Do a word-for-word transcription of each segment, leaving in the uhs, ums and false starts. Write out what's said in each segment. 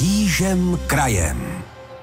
Křížem krajem.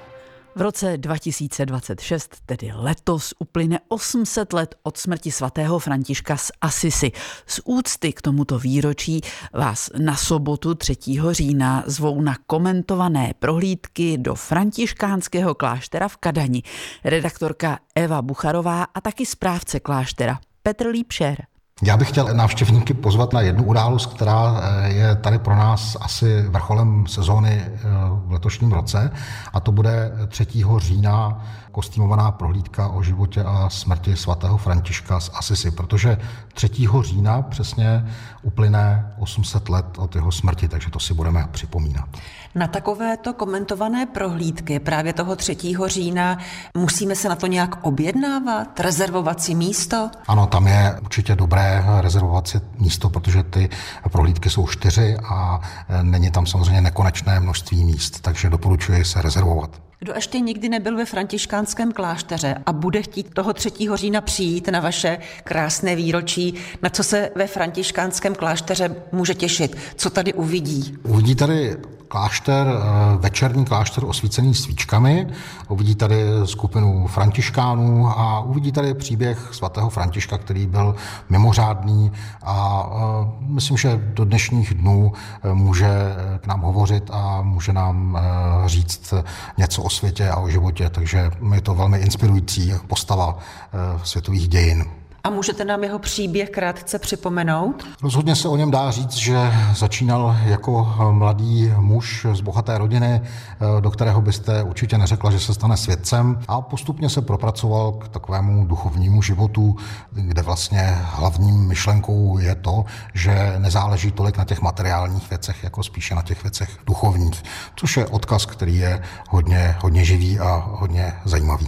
V roce dva tisíce dvacet šest, tedy letos, uplyne osm set let od smrti svatého Františka z Assisi. Z úcty k tomuto výročí vás na sobotu třetího října zvou na komentované prohlídky do františkánského kláštera v Kadani. Redaktorka Eva Bucharová a taky správce kláštera Petr Lípšer. Já bych chtěl návštěvníky pozvat na jednu událost, která je tady pro nás asi vrcholem sezóny v letošním roce, a to bude třetího října kostýmovaná prohlídka o životě a smrti svatého Františka z Assisi, protože třetího října přesně uplyne osm set let od jeho smrti, takže to si budeme připomínat. Na takovéto komentované prohlídky právě toho třetího října musíme se na to nějak objednávat, rezervovat si místo? Ano, tam je určitě dobré rezervovat si místo, protože ty prohlídky jsou čtyři a není tam samozřejmě nekonečné množství míst, takže doporučuji se rezervovat. Kdo ještě nikdy nebyl ve františkánském klášteře a bude chtít toho třetího října přijít na vaše krásné výročí, na co se ve františkánském klášteře může těšit? Co tady uvidí? Uvidí tady klášter, večerní klášter osvícený svíčkami, uvidí tady skupinu františkánů a uvidí tady příběh svatého Františka, který byl mimořádný a myslím, že do dnešních dnů může k nám hovořit a může nám říct něco o světě a o životě, takže je to velmi inspirující postava světových dějin. A můžete nám jeho příběh krátce připomenout? Rozhodně se o něm dá říct, že začínal jako mladý muž z bohaté rodiny, do kterého byste určitě neřekla, že se stane světcem, a postupně se propracoval k takovému duchovnímu životu, kde vlastně hlavním myšlenkou je to, že nezáleží tolik na těch materiálních věcech, jako spíše na těch věcech duchovních, což je odkaz, který je hodně, hodně živý a hodně zajímavý.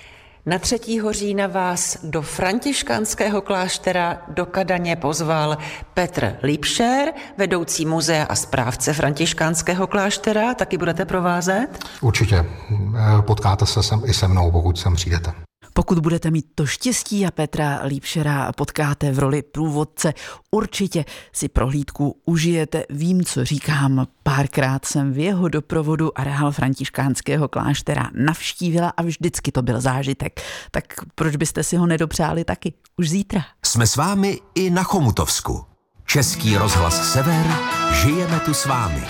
Na třetího října vás do františkánského kláštera do Kadaně pozval Petr Lípšer, vedoucí muzea a správce františkánského kláštera. Taky budete provázet? Určitě. Potkáte se sem i se mnou, pokud sem přijdete. Pokud budete mít to štěstí a Petra Lípšera potkáte v roli průvodce, určitě si prohlídku užijete. Vím, co říkám, párkrát jsem v jeho doprovodu areál františkánského kláštera navštívila a vždycky to byl zážitek. Tak proč byste si ho nedopřáli taky už zítra? Jsme s vámi i na Chomutovsku. Český rozhlas Sever, žijeme tu s vámi.